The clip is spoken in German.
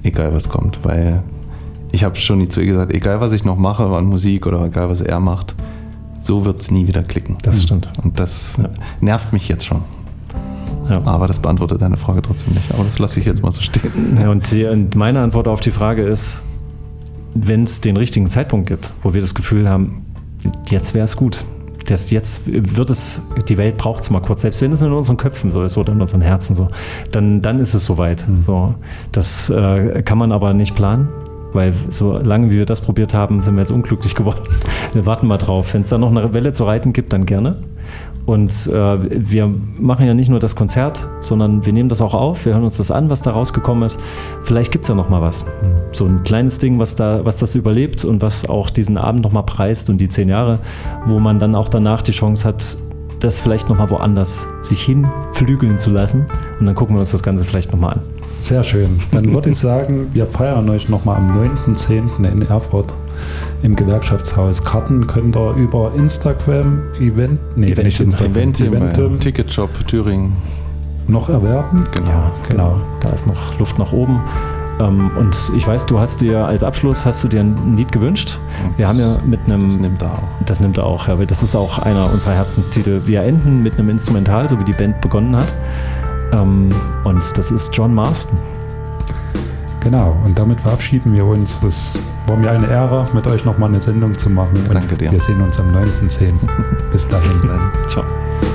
egal was kommt, weil ich habe schon nie zu ihr gesagt, egal was ich noch mache an Musik oder egal was er macht, so wird es nie wieder klicken. Das stimmt. Und das nervt mich jetzt schon. Ja. Aber das beantwortet deine Frage trotzdem nicht. Aber das lasse ich jetzt mal so stehen. Ja, und meine Antwort auf die Frage ist, wenn es den richtigen Zeitpunkt gibt, wo wir das Gefühl haben, jetzt wäre es gut. Jetzt wird es, die Welt braucht es mal kurz, selbst wenn es in unseren Köpfen so ist oder in unseren Herzen so, dann ist es soweit. So, das kann man aber nicht planen, weil so lange wie wir das probiert haben, sind wir jetzt unglücklich geworden. Wir warten mal drauf. Wenn es da noch eine Welle zu reiten gibt, dann gerne. Und wir machen ja nicht nur das Konzert, sondern wir nehmen das auch auf, wir hören uns das an, was da rausgekommen ist. Vielleicht gibt es ja noch mal was. So ein kleines Ding, was das überlebt und was auch diesen Abend noch mal preist und die 10 Jahre, wo man dann auch danach die Chance hat, das vielleicht noch mal woanders sich hinflügeln zu lassen. Und dann gucken wir uns das Ganze vielleicht noch mal an. Sehr schön. Dann würde ich sagen, wir feiern euch noch mal am 9.10. in Erfurt im Gewerkschaftshaus. Karten könnt ihr über Instagram Eventim, Ticketshop Thüringen noch erwerben. Genau. Da ist noch Luft nach oben. Und ich weiß, du hast dir als Abschluss dir ein Lied gewünscht. Wir haben ja mit einem... Das nimmt er auch. Das nimmt er auch, ja. Das ist auch einer unserer Herzenstitel. Wir enden mit einem Instrumental, so wie die Band begonnen hat. Und das ist John Marston. Genau, und damit verabschieden wir uns. Es war mir eine Ehre, mit euch nochmal eine Sendung zu machen. Und danke dir. Wir sehen uns am 9.10. Bis dahin. Ciao.